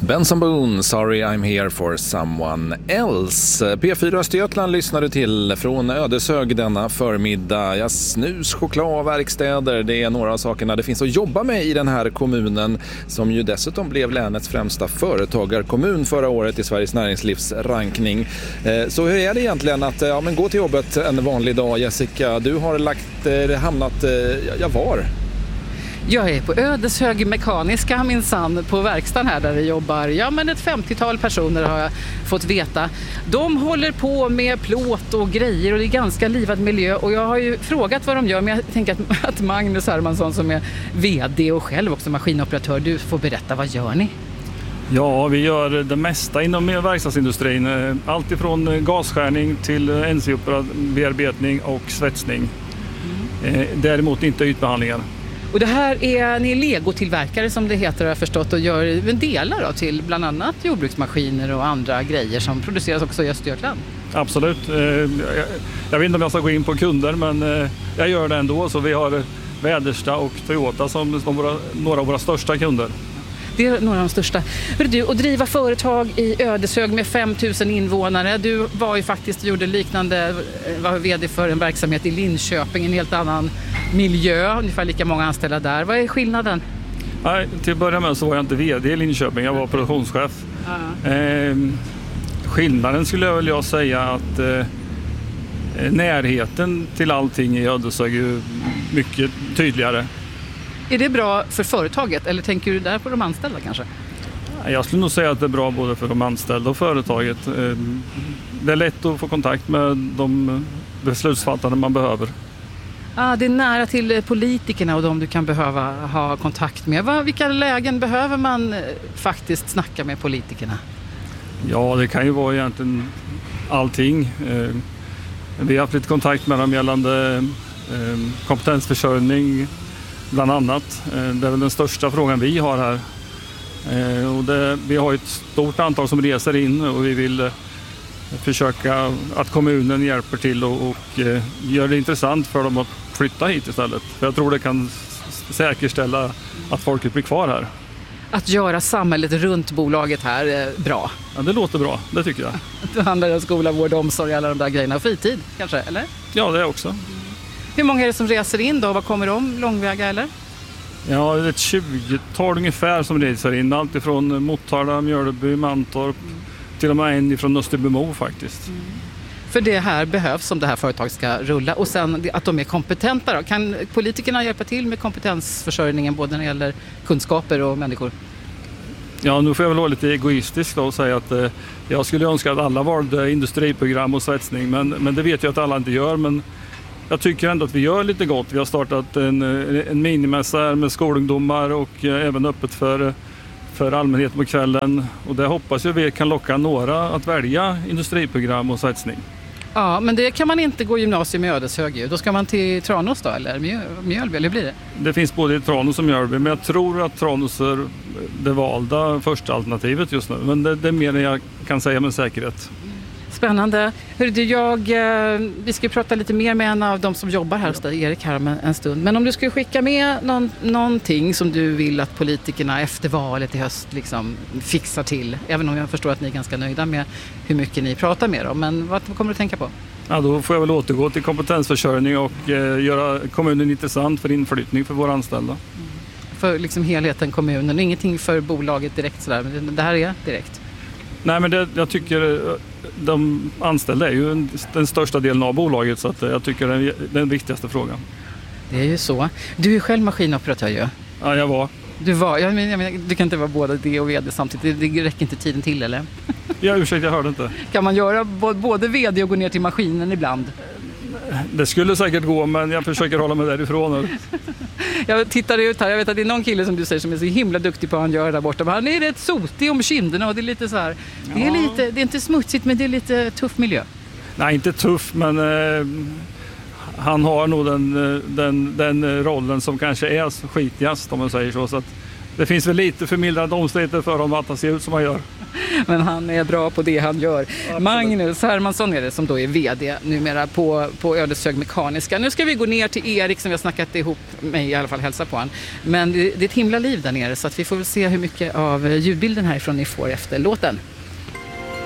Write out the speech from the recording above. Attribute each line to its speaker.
Speaker 1: Benson Boone, Sorry I'm here for someone else. P4 Östergötland lyssnade till från Ödeshög denna förmiddag. Ja, snus, choklad, verkstäder, det är några av sakerna det finns att jobba med i den här kommunen, som ju dessutom blev länets främsta företagarkommun förra året i Sveriges näringslivsrankning. Så hur är det egentligen att gå till jobbet en vanlig dag, Jessica? Du har hamnat var?
Speaker 2: Jag är på Ödeshög Mekaniska minsann, på verkstaden här där det jobbar ett 50-tal personer har jag fått veta. De håller på med plåt och grejer och det är ganska livad miljö, och jag har ju frågat vad de gör, men jag tänker att Magnus Hermansson som är vd och själv också maskinoperatör, du får berätta, vad gör ni?
Speaker 3: Ja, vi gör det mesta inom verkstadsindustrin. Allt ifrån gasskärning till NC-bearbetning och svetsning. Däremot inte ytbehandlingar.
Speaker 2: Och det här är ni legotillverkare som det heter, har jag förstått, och gör delar då till bland annat jordbruksmaskiner och andra grejer som produceras också i Östergötland.
Speaker 3: Absolut. Jag vet inte om jag ska gå in på kunder, men jag gör det ändå. Så vi har Väderstad och Toyota som några av våra största kunder.
Speaker 2: Det är några av de största. Och driva företag i Ödeshög med 5 000 invånare. Du var ju faktiskt, gjorde liknande, var vd för en verksamhet i Linköping, en helt annan miljö, ungefär lika många anställda där. Vad är skillnaden?
Speaker 3: Nej, till att börja med så var jag inte vd i Linköping, jag var produktionschef. Skillnaden skulle jag vilja säga att närheten till allting i Ödeshög är ju mycket tydligare.
Speaker 2: Är det bra för företaget, eller tänker du där på de anställda kanske?
Speaker 3: Jag skulle nog säga att det är bra både för de anställda och företaget. Det är lätt att få kontakt med de beslutsfattare man behöver.
Speaker 2: Det är nära till politikerna och de du kan behöva ha kontakt med. Vilka lägen behöver man faktiskt snacka med politikerna?
Speaker 3: Ja, det kan ju vara egentligen allting. Vi har haft lite kontakt med dem gällande kompetensförsörjning bland annat. Det är väl den största frågan vi har här. Vi har ett stort antal som reser in och vi vill försöka att kommunen hjälper till och gör det intressant för dem att flytta hit istället. För jag tror det kan säkerställa att folket blir kvar här.
Speaker 2: Att göra samhället runt bolaget här bra?
Speaker 3: Ja, det låter bra, det tycker jag.
Speaker 2: Det handlar om skola, vård, omsorg, alla de där grejerna. Fritid kanske, eller?
Speaker 3: Ja, det också.
Speaker 2: Hur många är det som reser in då? Vad kommer de? Långväga eller?
Speaker 3: Ja, det är ett 20-tal ungefär som reser in. Allt ifrån Motala, Mjölby, Mantorp, till och med en ifrån Österbymo faktiskt.
Speaker 2: För det här behövs om det här företaget ska rulla, och sen att de är kompetenta då. Kan politikerna hjälpa till med kompetensförsörjningen både när det gäller kunskaper och människor?
Speaker 3: Ja, nu får jag väl vara lite egoistisk då och säga att jag skulle önska att alla valde industriprogram och svetsning, men det vet jag att alla inte gör. Men jag tycker ändå att vi gör lite gott. Vi har startat en minimässa här med skolungdomar och även öppet för allmänheten på kvällen. Och det hoppas jag vi kan locka några att välja industriprogram och svetsning.
Speaker 2: Ja, men det kan man inte gå gymnasium i Ödeshög. Då ska man till Tranås då, eller Mjölby, eller blir det?
Speaker 3: Det finns både i Tranås och Mjölby, men jag tror att Tranås är det valda första alternativet just nu. Men det är mer än jag kan säga med säkerhet.
Speaker 2: Spännande. Vi ska prata lite mer med en av de som jobbar här hos dig, Erik, här om en stund. Men om du skulle skicka med någonting som du vill att politikerna efter valet i höst liksom fixar till, även om jag förstår att ni är ganska nöjda med hur mycket ni pratar med dem. Men vad kommer du tänka på?
Speaker 3: Ja, då får jag väl återgå till kompetensförsörjning och göra kommunen intressant för inflyttning för våra anställda.
Speaker 2: För liksom helheten kommunen, ingenting för bolaget direkt sådär, men det här är direkt.
Speaker 3: Nej, men jag tycker de anställda är ju den största delen av bolaget, så att jag tycker det är den viktigaste frågan.
Speaker 2: Det är ju så. Du är själv maskinoperatör ju.
Speaker 3: Ja, jag var.
Speaker 2: Du var? Jag menar, du kan inte vara både det och vd samtidigt. Det räcker inte tiden till, eller?
Speaker 3: Ja, ursäkta, jag hörde inte.
Speaker 2: Kan man göra både vd och gå ner till maskinen ibland?
Speaker 3: Det skulle säkert gå, men jag försöker hålla mig därifrån.
Speaker 2: Jag tittar ut här, jag vet att det är någon kille som du säger som är så himla duktig på att han gör där borta. Men han är rätt sotig om kinderna och det är lite så här. Ja. Det är inte smutsigt, men det är lite tuff miljö.
Speaker 3: Nej, inte tuff, men han har nog den rollen som kanske är skitigast, om man säger så. Så att det finns väl lite förmildrande omständigheter för honom att han ser ut som han gör.
Speaker 2: Men han är bra på det han gör.
Speaker 3: Absolut.
Speaker 2: Magnus Hermansson är det som då är vd numera på Ödeshög Mekaniska. Nu ska vi gå ner till Erik som vi har snackat ihop mig i alla fall, hälsa på han. Men det är ett himla liv där nere så att vi får väl se hur mycket av ljudbilden härifrån ni får efter låten.